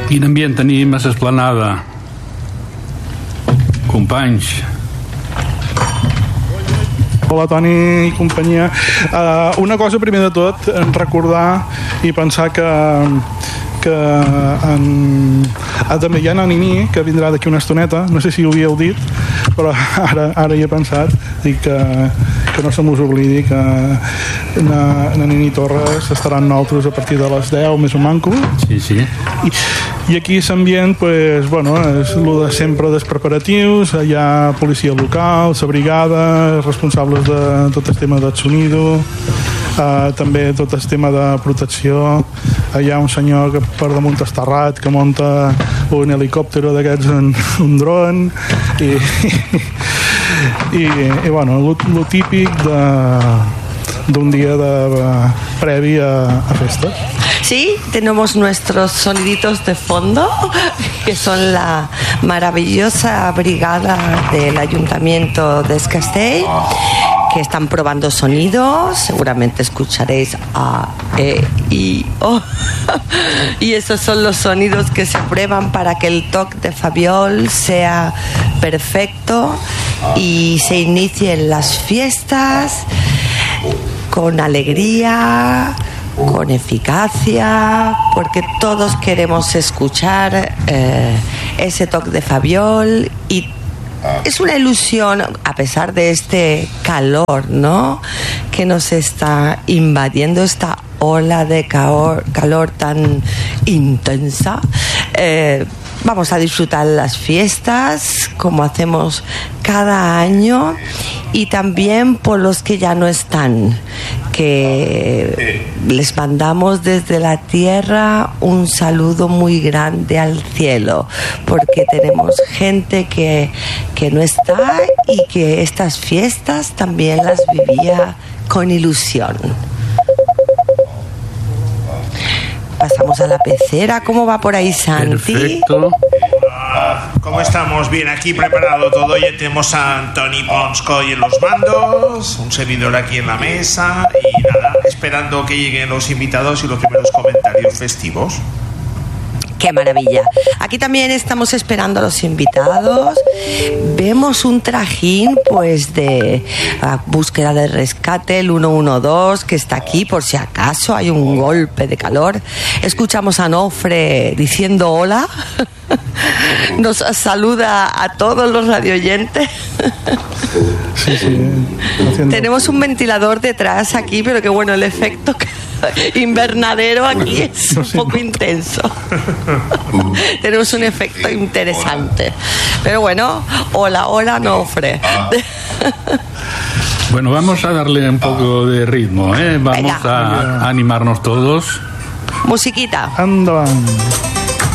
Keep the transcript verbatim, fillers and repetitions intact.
Quin ambient tenim a l'esplanada, companys? Hola, Toni i companyia. Uh, una cosa, primer de tot, recordar i pensar que que en, ah, també hi ha en Nini, que vindrà d'aquí una estoneta, no sé si ho havíeu dit, però ara, ara hi he pensat, dic que, que no se m'us oblidi que na, na Nini Torres estarà amb nosaltres a partir de les deu, més o manco. Sí, sí. I, i aquí l'ambient, pues, bueno, és el de sempre dels preparatius, hi ha policia local, la brigada, responsables de tot el tema del sonido, uh, també tot el tema de protecció. Hi ha un senyor que per damunt està terrat, que munta un helicòpter d'aquests en un dron i, i, i bueno, lo típic de d'un día de, uh, previo a, a festas. Sí, tenemos nuestros soniditos de fondo, que son la maravillosa brigada del Ayuntamiento de Es Castell, que están probando sonidos. Seguramente escucharéis A, E, I, O. Y esos son los sonidos que se prueban para que el toque de Fabiol sea perfecto y se inicien las fiestas con alegría, con eficacia, porque todos queremos escuchar eh, ese toque de Fabiol, y es una ilusión, a pesar de este calor, ¿no?, que nos está invadiendo, esta ola de calor, calor tan intensa. Eh, vamos a disfrutar las fiestas como hacemos cada año, y también por los que ya no están, que les mandamos desde la tierra un saludo muy grande al cielo, porque tenemos gente que, que no está y que estas fiestas también las vivía con ilusión. Pasamos a la pecera. ¿Cómo va por ahí, Santi? Perfecto. ¿Cómo estamos? Bien, aquí preparado todo. Ya tenemos a Antoni Ponscoy en los mandos, un servidor aquí en la mesa, y nada, esperando que lleguen los invitados y los primeros comentarios festivos. ¡Qué maravilla! Aquí también estamos esperando a los invitados. Vemos un trajín, pues, de uh, búsqueda de rescate, el uno uno dos, que está aquí por si acaso hay un golpe de calor. Escuchamos a Nofre diciendo hola. Nos saluda a todos los radioyentes. Sí, sí. Haciendo... Tenemos un ventilador detrás aquí, pero que bueno, el efecto invernadero aquí es un poco intenso. Tenemos un efecto interesante. Pero bueno, hola, hola, Nofre. Bueno, vamos a darle un poco de ritmo, ¿eh? Vamos a animarnos todos. Musiquita. Anda.